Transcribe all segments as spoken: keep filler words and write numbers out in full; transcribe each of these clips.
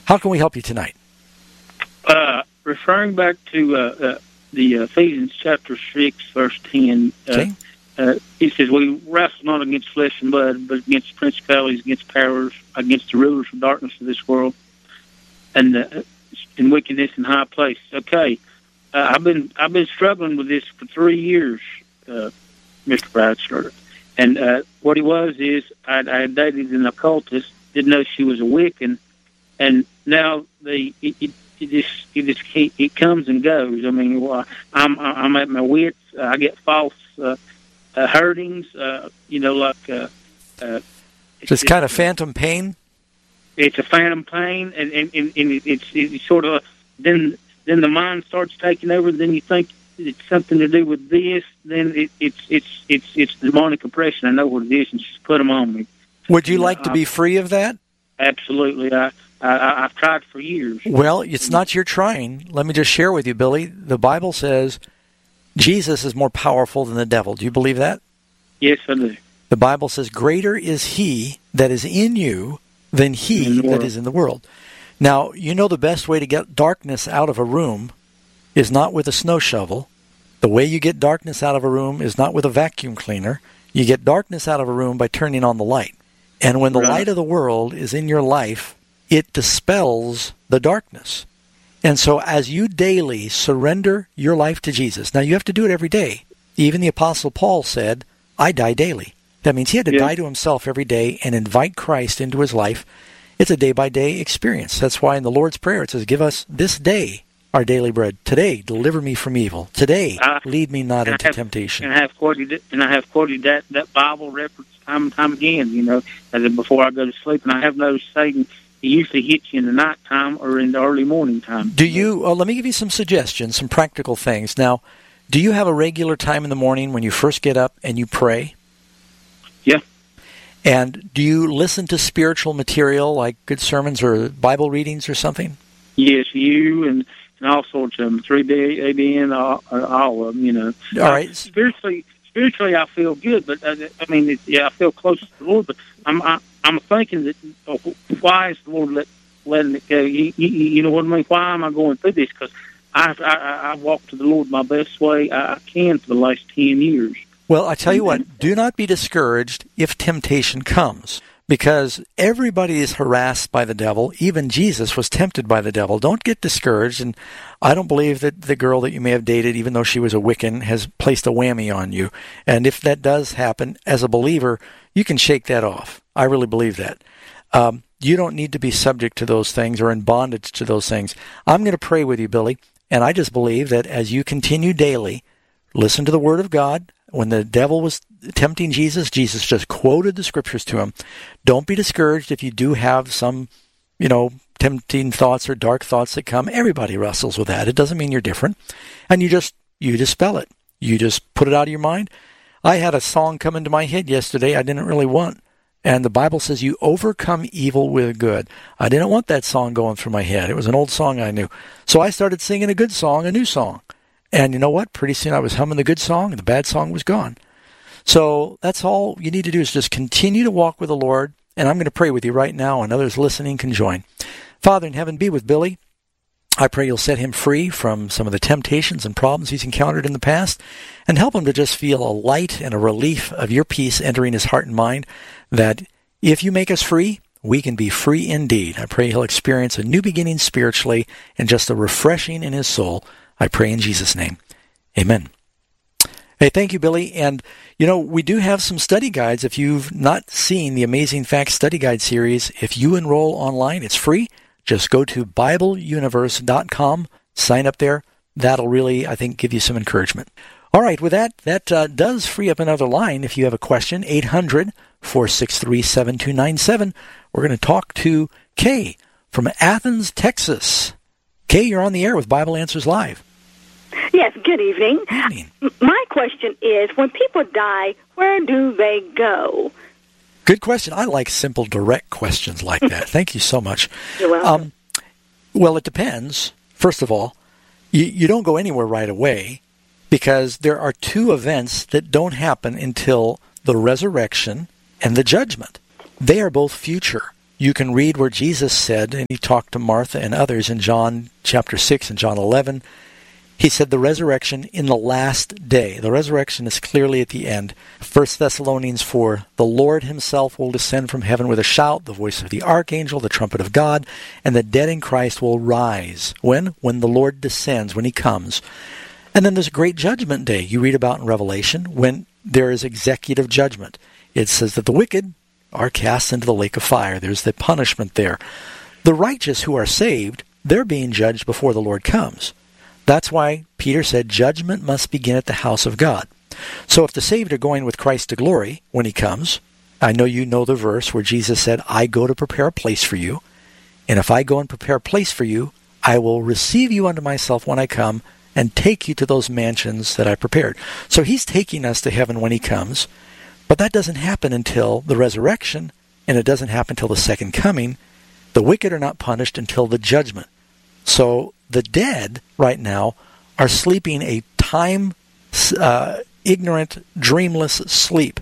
How can we help you tonight? Uh, referring back to uh, uh, the Ephesians chapter six, verse ten, uh, okay. uh, it says, "We wrestle not against flesh and blood, but against principalities, against powers, against the rulers of darkness of this world, and uh, in wickedness in high places." Okay, uh, I've been I've been struggling with this for three years, uh, Mister Bradford. And uh, what he was is I, I had dated an occultist, didn't know she was a Wiccan, and now the it, it, it just it just it comes and goes. I mean, well, I'm I'm at my wits. I get false uh, uh, hurtings. Uh, you know, like uh, uh, just kind of phantom pain. It's a phantom pain, and and, and, and it's it's sort of then then the mind starts taking over. Then you think it's something to do with this. Then it, it's it's it's it's demonic oppression. I know what it is, and just put them on me. Would you like to be free of that? Absolutely. I, I I've tried for years. Well, it's not your trying. Let me just share with you, Billy. The Bible says Jesus is more powerful than the devil. Do you believe that? Yes, I do. The Bible says, "Greater is He that is in you than he that is in the world." Now, you know the best way to get darkness out of a room is not with a snow shovel. The way you get darkness out of a room is not with a vacuum cleaner. You get darkness out of a room by turning on the light. And when the Right. light of the world is in your life, it dispels the darkness. And so as you daily surrender your life to Jesus, now you have to do it every day. Even the Apostle Paul said, "I die daily." That means he had to Yeah. die to himself every day and invite Christ into his life. It's a day-by-day experience. That's why in the Lord's Prayer it says, "Give us this day our daily bread. Today, deliver me from evil. Today, I, lead me not into have, temptation." And I have quoted it, and I have quoted that, that Bible reference time and time again, you know, as in before I go to sleep. And I have noticed Satan, he usually hits you in the nighttime or in the early morning time. Do you, uh, let me give you some suggestions, some practical things. Now, do you have a regular time in the morning when you first get up and you pray? Yeah. And do you listen to spiritual material like good sermons or Bible readings or something? Yes, you and, and all sorts of them, three B, A B N, all, all of them, you know. All right. Uh, spiritually, spiritually, I feel good, but uh, I mean, it, yeah, I feel close to the Lord. But I'm, I, I'm thinking that oh, why is the Lord let, letting it go? You, you, you know what I mean? Why am I going through this? Because I, I, I walked to the Lord my best way I, I can for the last ten years. Well, I tell you what, do not be discouraged if temptation comes, because everybody is harassed by the devil. Even Jesus was tempted by the devil. Don't get discouraged, and I don't believe that the girl that you may have dated, even though she was a Wiccan, has placed a whammy on you. And if that does happen, as a believer, you can shake that off. I really believe that. Um, you don't need to be subject to those things or in bondage to those things. I'm going to pray with you, Billy, and I just believe that as you continue daily, listen to the Word of God. When the devil was tempting Jesus, Jesus just quoted the Scriptures to him. Don't be discouraged if you do have some, you know, tempting thoughts or dark thoughts that come. Everybody wrestles with that. It doesn't mean you're different. And you just, you dispel it. You just put it out of your mind. I had a song come into my head yesterday I didn't really want. And the Bible says you overcome evil with good. I didn't want that song going through my head. It was an old song I knew. So I started singing a good song, a new song. And you know what? Pretty soon I was humming the good song and the bad song was gone. So that's all you need to do is just continue to walk with the Lord. And I'm going to pray with you right now, and others listening can join. Father in heaven, be with Billy. I pray you'll set him free from some of the temptations and problems he's encountered in the past, and help him to just feel a light and a relief of your peace entering his heart and mind, that if you make us free, we can be free indeed. I pray he'll experience a new beginning spiritually and just a refreshing in his soul. I pray in Jesus' name. Amen. Hey, thank you, Billy. And, you know, we do have some study guides. If you've not seen the Amazing Facts Study Guide series, if you enroll online, it's free. Just go to Bible Universe dot com, sign up there. That'll really, I think, give you some encouragement. All right, with that, that uh, does free up another line. If you have a question, eight hundred, four six three, seven two nine seven. We're going to talk to Kay from Athens, Texas. Kay, you're on the air with Bible Answers Live. Yes, good evening. Good evening. My question is, when people die, where do they go? Good question. I like simple, direct questions like that. Thank you so much. You're welcome. Um, well, it depends. First of all, you, you don't go anywhere right away, because there are two events that don't happen until the resurrection and the judgment. They are both future. you can read where Jesus said, and he talked to Martha and others in John chapter six and John eleven, he said the resurrection in the last day. The resurrection is clearly at the end. First Thessalonians four, the Lord himself will descend from heaven with a shout, the voice of the archangel, the trumpet of God, and the dead in Christ will rise. When? When the Lord descends, when he comes. And then there's a great judgment day you read about in Revelation when there is executive judgment. It says that the wicked are cast into the lake of fire. There's the punishment there. The righteous who are saved, they're being judged before the Lord comes. That's why Peter said judgment must begin at the house of God. So if the saved are going with Christ to glory when he comes, I know you know the verse where Jesus said, I go to prepare a place for you. And if I go and prepare a place for you, I will receive you unto myself when I come and take you to those mansions that I prepared. So he's taking us to heaven when he comes. But that doesn't happen until the resurrection, and it doesn't happen until the second coming. The wicked are not punished until the judgment. So the dead right now are sleeping a time uh, ignorant, dreamless sleep.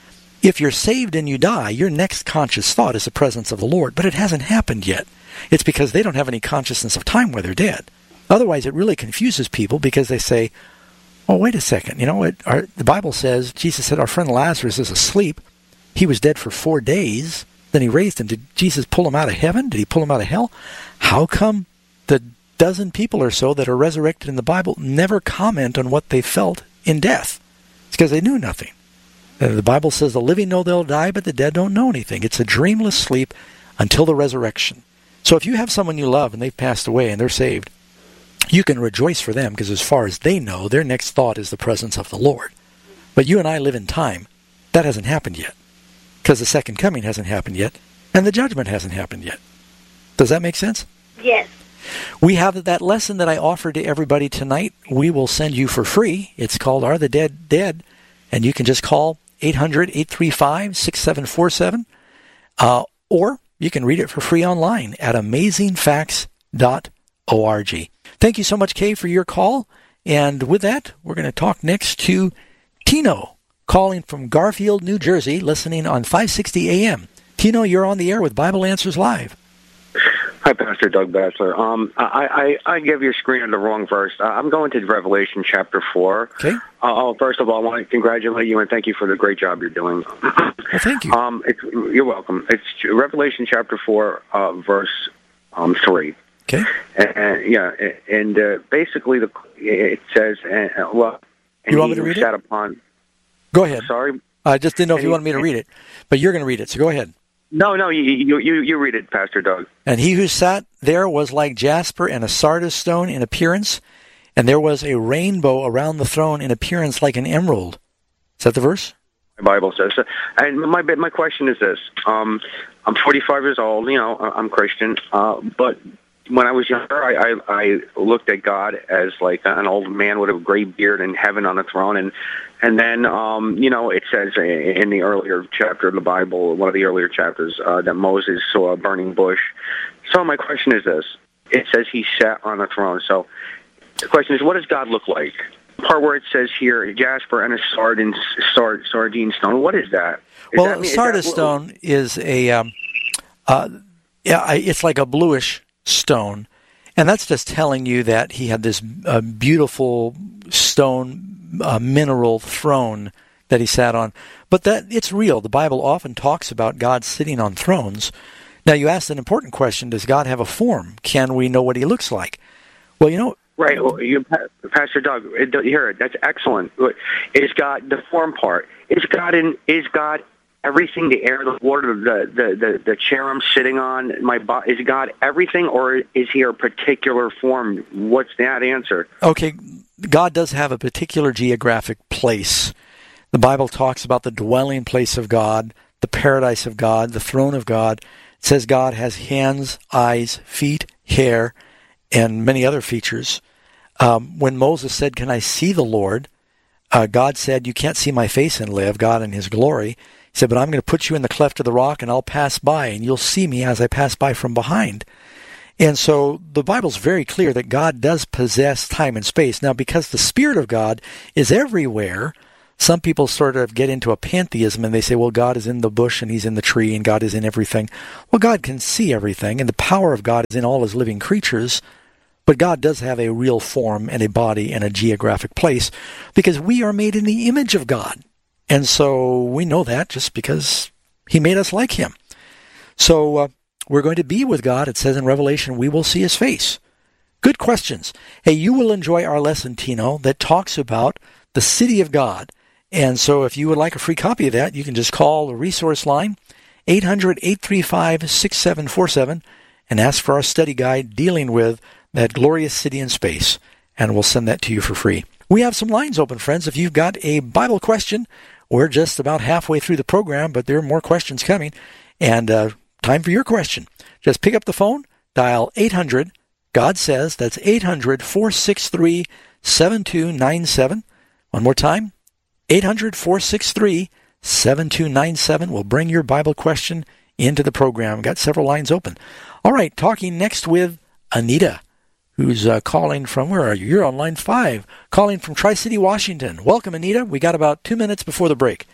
If you're saved and you die, your next conscious thought is the presence of the Lord, but it hasn't happened yet. It's because they don't have any consciousness of time where they're dead. Otherwise, it really confuses people because they say, oh, wait a second. You know, it, our, the Bible says, Jesus said, our friend Lazarus is asleep. He was dead for four days. Then he raised him. Did Jesus pull him out of heaven? Did he pull him out of hell? How come the dozen people or so that are resurrected in the Bible never comment on what they felt in death? It's because they knew nothing. Uh, the Bible says the living know they'll die, but the dead don't know anything. It's a dreamless sleep until the resurrection. So if you have someone you love and they've passed away and they're saved, you can rejoice for them because as far as they know, their next thought is the presence of the Lord. But you and I live in time. That hasn't happened yet because the second coming hasn't happened yet and the judgment hasn't happened yet. Does that make sense? Yes. We have that lesson that I offered to everybody tonight. We will send you for free. It's called Are the Dead Dead? And you can just call eight hundred, eight three five, six seven four seven uh, or you can read it for free online at amazing facts dot org. Thank you so much, Kay, for your call. And with that, we're going to talk next to Tino, calling from Garfield, New Jersey, listening on five sixty A M. Tino, you're on the air with Bible Answers Live. Hi, Pastor Doug Batchelor. Um, I, I, I gave your screen on the wrong verse. Uh, I'm going to Revelation chapter four. Okay. Uh, oh, first of all, I want to congratulate you and thank you for the great job you're doing. Well, thank you. Um, it's, you're welcome. It's Revelation chapter four, uh, verse um, three. Okay. And, and yeah, and uh, basically the it says, uh, well, and you want he me to read sat it? Upon. Go ahead. Sorry. I just didn't know if and you he, wanted me to read it, but you're going to read it, so go ahead. No, no, you, you you you read it, Pastor Doug. And he who sat there was like jasper and a sardis stone in appearance, and there was a rainbow around the throne in appearance like an emerald. Is that the verse? The Bible says. And my my question is this: um, I'm forty-five years old. You know, I'm Christian, uh, but when I was younger, I, I, I looked at God as like an old man with a gray beard in heaven on a throne, and and then um, you know it says in the earlier chapter of the Bible, one of the earlier chapters, uh, that Moses saw a burning bush. So my question is this: it says he sat on a throne. So the question is, what does God look like? The part where it says here jasper and a sardine sard, sardine stone. What is that? Is well, that, sardis is that, stone is a um, uh, yeah, it's like a bluish stone, and that's just telling you that he had this uh, beautiful stone uh, mineral throne that he sat on. But that it's real. The Bible often talks about God sitting on thrones. Now, you asked an important question: does God have a form? Can we know what he looks like? Well, you know. Right, well, you, Pastor Doug, here, that's excellent. Is God the form part? Is God in? Is God everything? The air, the water, the the the, the chair I'm sitting on, my body. Is God everything, or is he a particular form? What's that answer? Okay, God does have a particular geographic place. The Bible talks about the dwelling place of God, the paradise of God, the throne of God. It says God has hands, eyes, feet, hair, and many other features. Um, when Moses said, "Can I see the Lord?" Uh, God said, "You can't see my face and live," God in his glory. He said, "But I'm going to put you in the cleft of the rock, and I'll pass by, and you'll see me as I pass by from behind." And so the Bible's very clear that God does possess time and space. Now, because the Spirit of God is everywhere, Some people sort of get into a pantheism and they say, well, God is in the bush and he's in the tree and God is in everything. Well, God can see everything and the power of God is in all his living creatures, but God does have a real form and a body and a geographic place because we are made in the image of God. And so we know that just because he made us like him. So uh, we're going to be with God. It says in Revelation, we will see his face. Good questions. Hey, you will enjoy our lesson, Tino, that talks about the city of God. And so if you would like a free copy of that, you can just call the resource line, eight hundred, eight three five, six seven four seven, and ask for our study guide dealing with that glorious city in space, and we'll send that to you for free. We have some lines open, friends. If you've got a Bible question, we're just about halfway through the program, but there are more questions coming, and uh, time for your question. Just pick up the phone, dial eight hundred, God Says, that's eight hundred, four six three, seven two nine seven. One more time, eight hundred, four six three, seven two nine seven. We'll bring your Bible question into the program. We've got several lines open. All right, talking next with Anita, who's uh, calling from, where are you? You're on line five, calling from Tri-City, Washington. Welcome, Anita. We got about two minutes before the break.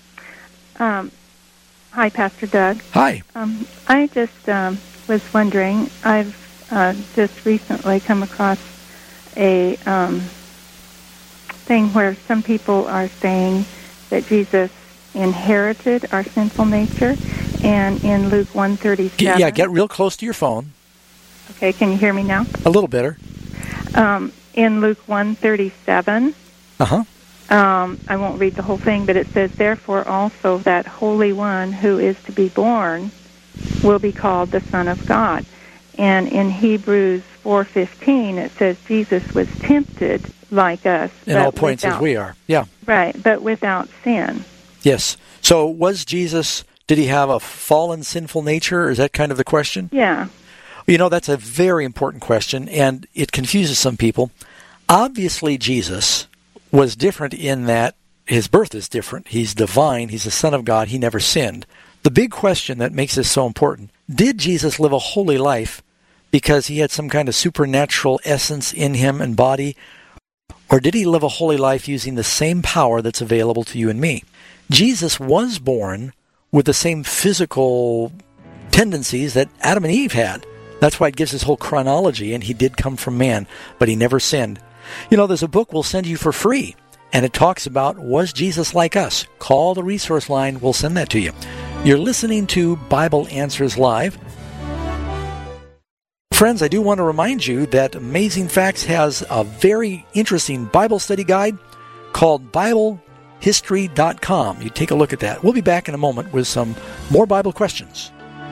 Um, hi, Pastor Doug. Hi. Um, I just um, was wondering, I've uh, just recently come across a um, thing where some people are saying that Jesus inherited our sinful nature, and in Luke one thirty-seven... Yeah, get real close to your phone. Okay, can you hear me now? A little better. Um, in Luke one thirty-seven, uh-huh. um, I won't read the whole thing, but it says, therefore also that Holy One who is to be born will be called the Son of God. And in Hebrews four fifteen, it says Jesus was tempted like us. In all points without, as we are, yeah. Right, but without sin. Yes. So was Jesus, did he have a fallen sinful nature? Is that kind of the question? Yeah. You know, that's a very important question, and it confuses some people. Obviously, Jesus was different in that his birth is different. He's divine. He's the Son of God. He never sinned. The big question that makes this so important, did Jesus live a holy life because he had some kind of supernatural essence in him and body, or did he live a holy life using the same power that's available to you and me? Jesus was born with the same physical tendencies that Adam and Eve had. That's why it gives this whole chronology, and he did come from man, but he never sinned. You know, there's a book we'll send you for free, and it talks about, was Jesus like us? Call the resource line, we'll send that to you. You're listening to Bible Answers Live. Friends, I do want to remind you that Amazing Facts has a very interesting Bible study guide called Bible History dot com. You take a look at that. We'll be back in a moment with some more Bible questions.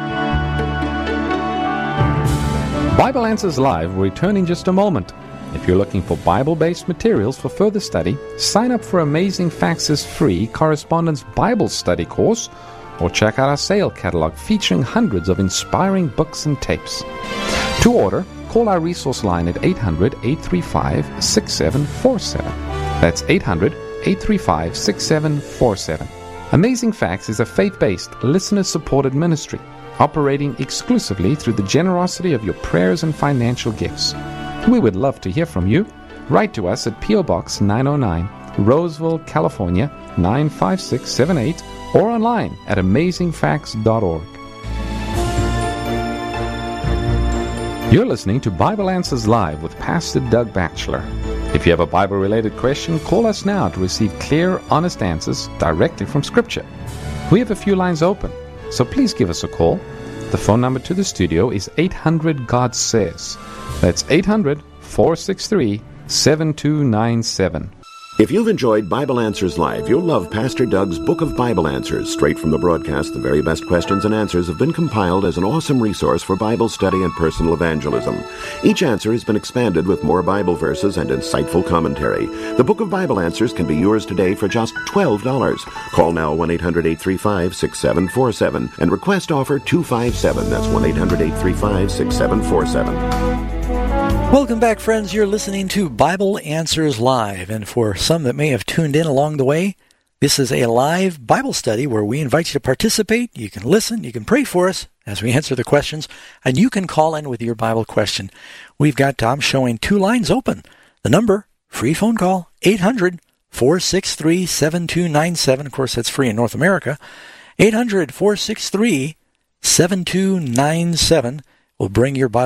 Bible Answers Live will return in just a moment. If you're looking for Bible-based materials for further study, sign up for Amazing Facts' free Correspondence Bible Study course, or check out our sale catalog featuring hundreds of inspiring books and tapes. To order, call our resource line at eight hundred, eight three five, six seven four seven. That's eight hundred, eight three five, six seven four seven. Amazing Facts is a faith-based, listener-supported ministry operating exclusively through the generosity of your prayers and financial gifts. We would love to hear from you. Write to us at P O. Box nine oh nine, Roseville, California, nine five six seven eight, or online at amazing facts dot org. You're listening to Bible Answers Live with Pastor Doug Batchelor. If you have a Bible-related question, call us now to receive clear, honest answers directly from Scripture. We have a few lines open, so please give us a call. The phone number to the studio is eight hundred, God Says. That's eight hundred, four six three, seven two nine seven. If you've enjoyed Bible Answers Live, you'll love Pastor Doug's Book of Bible Answers. Straight from the broadcast, the very best questions and answers have been compiled as an awesome resource for Bible study and personal evangelism. Each answer has been expanded with more Bible verses and insightful commentary. The Book of Bible Answers can be yours today for just twelve dollars. Call now one eight hundred, eight three five, six seven four seven and request offer two five seven. That's one eight hundred, eight three five, six seven four seven. Welcome back, friends. You're listening to Bible Answers Live, and for some that may have tuned in along the way, this is a live Bible study where we invite you to participate. You can listen, you can pray for us as we answer the questions, and you can call in with your Bible question. We've got, I'm showing two lines open. The number, free phone call, eight hundred, four six three, seven two nine seven. Of course, that's free in North America. eight hundred, four six three, seven two nine seven will bring your Bible